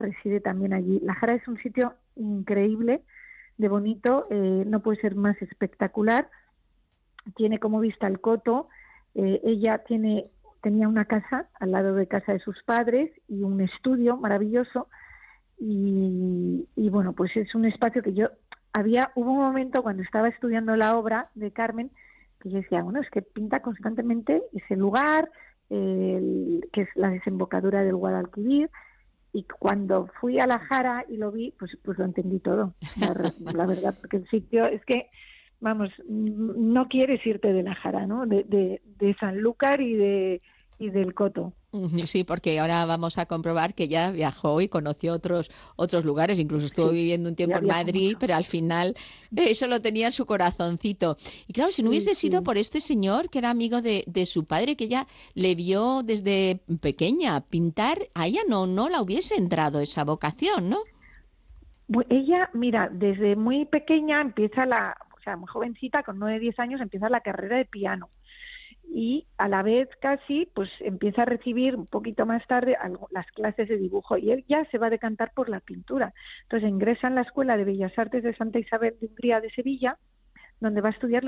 reside también allí. La Jara es un sitio increíble, de bonito, no puede ser más espectacular. Tiene como vista el Coto. Ella tenía una casa al lado de casa de sus padres y un estudio maravilloso. Y bueno, pues es un espacio que hubo un momento cuando estaba estudiando la obra de Carmen que yo decía, bueno, es que pinta constantemente ese lugar, que es la desembocadura del Guadalquivir, y cuando fui a la Jara y lo vi, pues lo entendí todo, la verdad, porque el sitio es que, vamos, no quieres irte de la Jara, ¿no? De Sanlúcar y del Coto. Sí, porque ahora vamos a comprobar que ella viajó y conoció otros lugares, incluso estuvo Sí, viviendo un tiempo ya en viajo Madrid, mucho. pero al final eso lo tenía en su corazoncito. Y claro, si no Sí, hubiese sido sí. por este señor que era amigo de su padre, que ella le vio desde pequeña pintar, a ella no la hubiese entrado esa vocación, ¿no? Ella, mira, desde muy pequeña o sea, muy jovencita, con 9, 10 años, empieza la carrera de piano. Y a la vez casi, pues empieza a recibir un poquito más tarde las clases de dibujo. Y él ya se va a decantar por la pintura. Entonces ingresa en la Escuela de Bellas Artes de Santa Isabel de Hungría de Sevilla, donde va a estudiar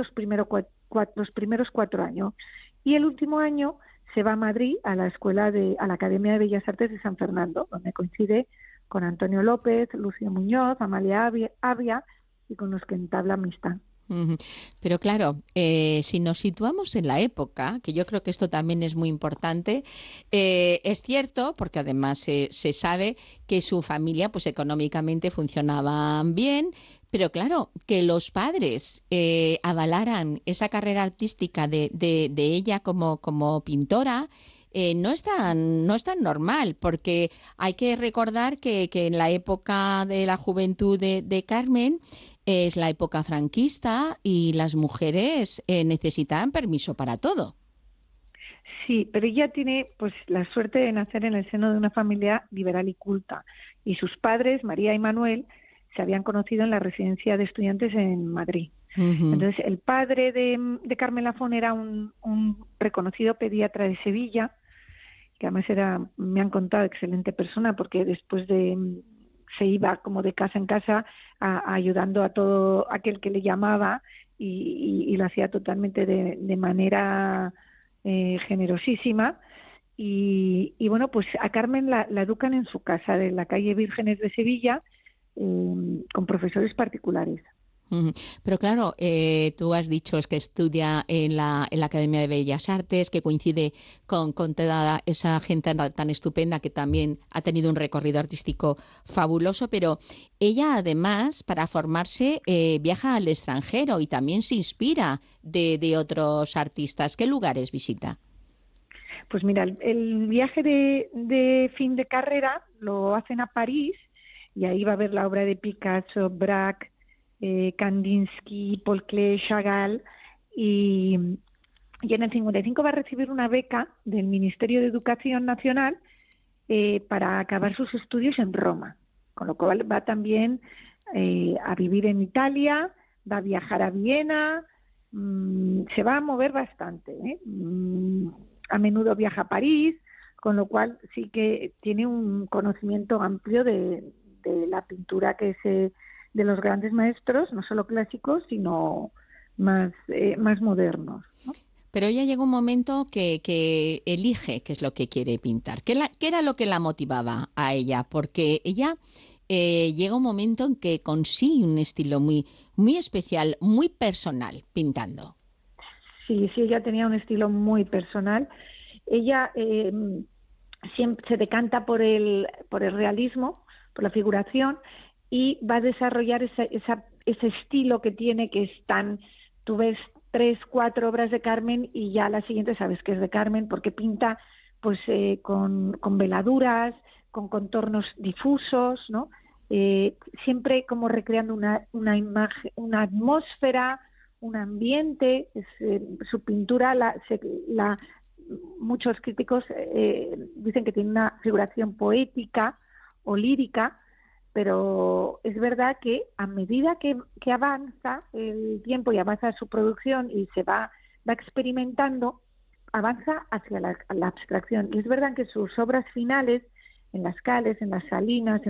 los primeros 4 años. Y el último año se va a Madrid, a la Academia de Bellas Artes de San Fernando, donde coincide con Antonio López, Lucio Muñoz, Amalia Avia, y con los que entabla amistad. Ujú. Pero claro, si nos situamos en la época, que yo creo que esto también es muy importante, es cierto, porque además se sabe que su familia, pues económicamente funcionaban bien, pero claro, que los padres avalaran esa carrera artística de ella como pintora. No es tan normal, porque hay que recordar que en la época de la juventud de Carmen es la época franquista y las mujeres necesitaban permiso para todo. Sí, pero ella tiene pues la suerte de nacer en el seno de una familia liberal y culta. Y sus padres, María y Manuel, se habían conocido en la residencia de estudiantes en Madrid. Ujú. Entonces, el padre de Carmen Lafón era un reconocido pediatra de Sevilla, que además me han contado, excelente persona, porque se iba como de casa en casa ayudando a todo aquel que le llamaba y lo hacía totalmente de manera generosísima. Y bueno, pues a Carmen la educan en su casa de la calle Vírgenes de Sevilla, con profesores particulares. Ujú. Pero claro, tú has dicho es que estudia en la Academia de Bellas Artes, que coincide con toda esa gente tan estupenda que también ha tenido un recorrido artístico fabuloso, pero ella además, para formarse, viaja al extranjero y también se inspira de otros artistas. ¿Qué lugares visita? Pues mira, el viaje de fin de carrera lo hacen a París y ahí va a ver la obra de Picasso, Braque, Kandinsky, Paul Klee, Chagall y, y en el 55 va a recibir una beca del Ministerio de Educación Nacional para acabar sus estudios en Roma, con lo cual va también a vivir en Italia, va a viajar a Viena, se va a mover bastante, ¿eh? A menudo viaja a París, con lo cual sí que tiene un conocimiento amplio de la pintura de los grandes maestros, no solo clásicos, sino más modernos, ¿no? Pero ella llega un momento que elige qué es lo que quiere pintar. ¿Qué era lo que la motivaba a ella? Porque ella llega un momento en que consigue un estilo muy, muy especial, muy personal pintando. Sí, sí, ella tenía un estilo muy personal. Ella siempre se decanta por el realismo, por la figuración, y va a desarrollar ese estilo que tiene, que es tú ves 3, 4 obras de Carmen y ya la siguiente sabes que es de Carmen, porque pinta pues con veladuras, con contornos difusos, ¿no? Siempre como recreando una imagen, una atmósfera, un ambiente. Su pintura muchos críticos dicen que tiene una figuración poética o lírica, pero es verdad que a medida que avanza el tiempo y avanza su producción y va experimentando, avanza hacia la abstracción. Y es verdad que sus obras finales, en las Cales, en las Salinas,